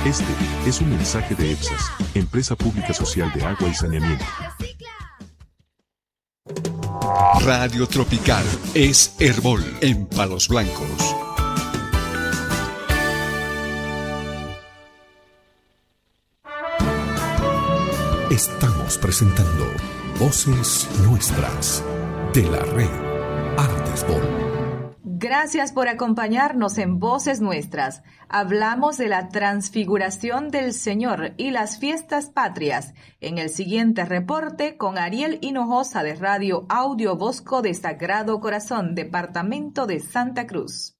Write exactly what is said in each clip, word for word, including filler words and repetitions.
Este es un mensaje de EPSAS, Empresa Pública Social de Agua y Saneamiento. Radio Tropical es Herbol en Palos Blancos. Estamos presentando Voces Nuestras de la red Artesbol. Gracias por acompañarnos en Voces Nuestras. Hablamos de la transfiguración del Señor y las fiestas patrias. En el siguiente reporte con Ariel Hinojosa de Radio Audio Bosco de Sagrado Corazón, Departamento de Santa Cruz.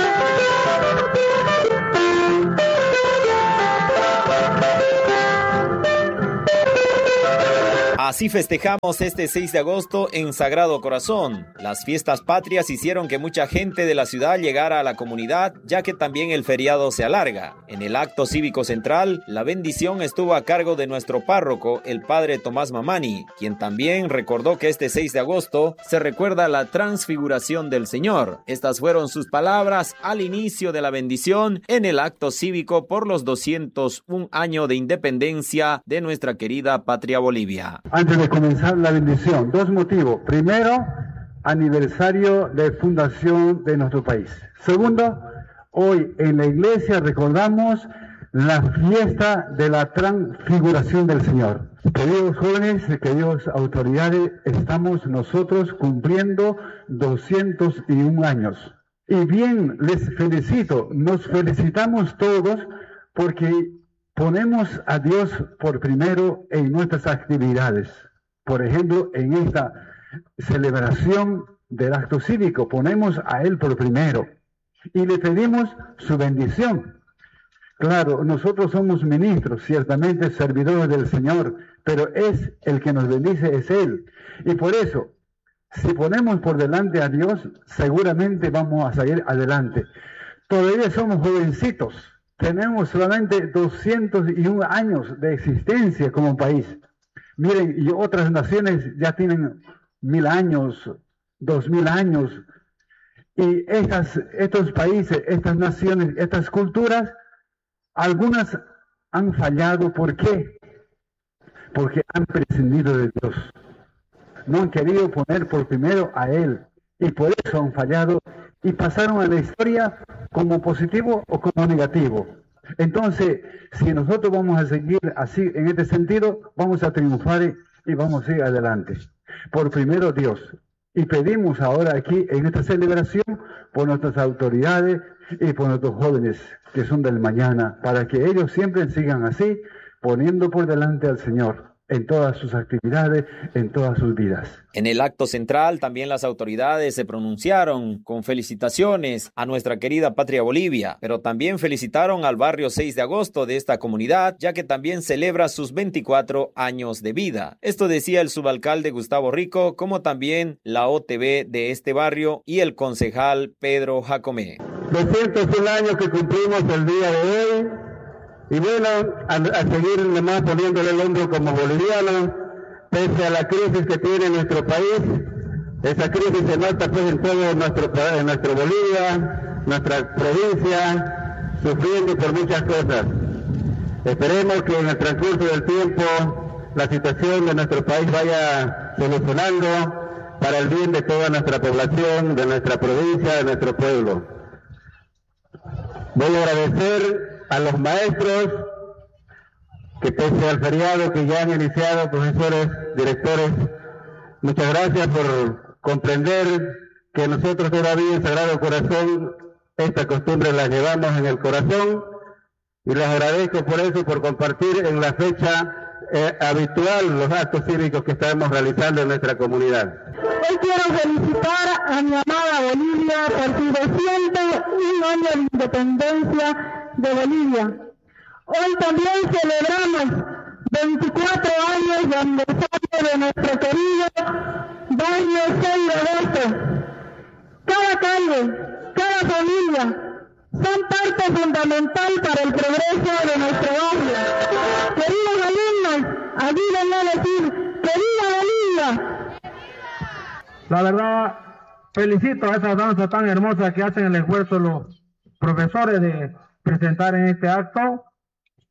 Así festejamos este seis de agosto en Sagrado Corazón. Las fiestas patrias hicieron que mucha gente de la ciudad llegara a la comunidad, ya que también el feriado se alarga. En el acto cívico central, la bendición estuvo a cargo de nuestro párroco, el padre Tomás Mamani, quien también recordó que este seis de agosto se recuerda la transfiguración del Señor. Estas fueron sus palabras al inicio de la bendición en el acto cívico por los doscientos un años de independencia de nuestra querida patria Bolivia. Antes de comenzar la bendición, dos motivos. Primero, aniversario de fundación de nuestro país. Segundo, hoy en la iglesia recordamos la fiesta de la transfiguración del Señor. Queridos jóvenes, queridos autoridades, estamos nosotros cumpliendo doscientos un años. Y bien, les felicito, nos felicitamos todos porque ponemos a Dios por primero en nuestras actividades. Por ejemplo, en esta celebración del acto cívico, ponemos a Él por primero y le pedimos su bendición. Claro, nosotros somos ministros, ciertamente servidores del Señor, pero es el que nos bendice, es Él. Y por eso, si ponemos por delante a Dios, seguramente vamos a salir adelante. Todavía somos jovencitos. Tenemos solamente doscientos un años de existencia como país. Miren, y otras naciones ya tienen mil años, dos mil años. Y estas, estos países, estas naciones, estas culturas, algunas han fallado. ¿Por qué? Porque han prescindido de Dios. No han querido poner por primero a Él. Y por eso han fallado y pasaron a la historia como positivo o como negativo. Entonces, si nosotros vamos a seguir así en este sentido, vamos a triunfar y vamos a ir adelante. Por primero Dios. Y pedimos ahora aquí en esta celebración por nuestras autoridades y por nuestros jóvenes que son del mañana, para que ellos siempre sigan así, poniendo por delante al Señor en todas sus actividades, en todas sus vidas. En el acto central también las autoridades se pronunciaron con felicitaciones a nuestra querida patria Bolivia, pero también felicitaron al barrio seis de agosto de esta comunidad, ya que también celebra sus veinticuatro años de vida. Esto decía el subalcalde Gustavo Rico, como también la O T V de este barrio y el concejal Pedro Jacomé. doscientos un años que cumplimos el día de hoy. Y bueno, a, a seguir nomás poniéndole el hombro como boliviano, pese a la crisis que tiene nuestro país. Esa crisis se nota pues en todo nuestro, en nuestro Bolivia, nuestra provincia, sufriendo por muchas cosas. Esperemos que en el transcurso del tiempo la situación de nuestro país vaya solucionando para el bien de toda nuestra población, de nuestra provincia, de nuestro pueblo. Voy a agradecer a los maestros que pese al feriado que ya han iniciado, profesores, directores, muchas gracias por comprender que nosotros todavía en Sagrado Corazón esta costumbre la llevamos en el corazón y les agradezco por eso, por compartir en la fecha eh, habitual los actos cívicos que estamos realizando en nuestra comunidad. Hoy quiero felicitar a mi amada Bolivia por su doscientos un año de independencia de Bolivia. Hoy también celebramos veinticuatro años de aniversario de nuestro querido barrio seis de agosto. Cada calle, cada familia son parte fundamental para el progreso de nuestro barrio. Queridos alumnos, ayúdenme a decir ¡que viva Bolivia! La verdad, felicito a esa danza tan hermosa que hacen el esfuerzo los profesores de presentar en este acto.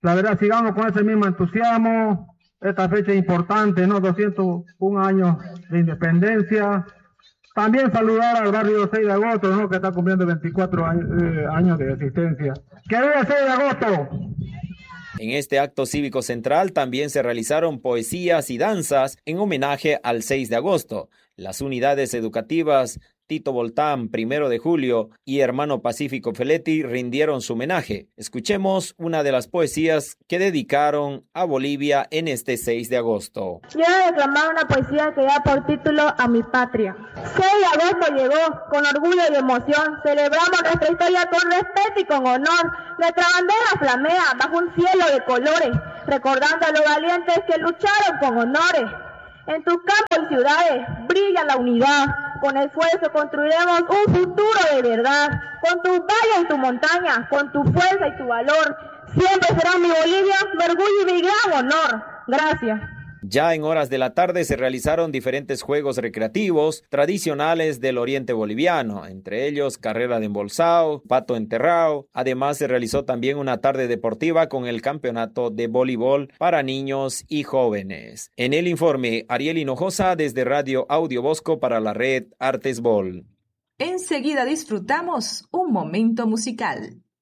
La verdad, sigamos con ese mismo entusiasmo. Esta fecha es importante, ¿no? doscientos un años de independencia. También saludar al barrio seis de agosto, ¿no? Que está cumpliendo veinticuatro años, eh, años de existencia. ¡Que viva seis de agosto! En este acto cívico central también se realizaron poesías y danzas en homenaje al seis de agosto. Las unidades educativas Tito Voltán, Primero de Julio y Hermano Pacífico Feletti rindieron su homenaje. Escuchemos una de las poesías que dedicaron a Bolivia en este seis de agosto. Quiero declamar una poesía que da por título A mi patria. seis de agosto llegó, con orgullo y emoción, celebramos nuestra historia con respeto y con honor. Nuestra bandera flamea bajo un cielo de colores, recordando a los valientes que lucharon con honores. En tus campos y ciudades brilla la unidad. Con esfuerzo construiremos un futuro de verdad. Con tus valles y tu montaña, con tu fuerza y tu valor. Siempre será mi Bolivia, mi orgullo y mi gran honor. Gracias. Ya en horas de la tarde se realizaron diferentes juegos recreativos tradicionales del oriente boliviano, entre ellos carrera de embolsado, pato enterrado. Además se realizó también una tarde deportiva con el campeonato de voleibol para niños y jóvenes. En el informe, Ariel Hinojosa desde Radio Audio Bosco para la red Artesbol. Enseguida disfrutamos un momento musical.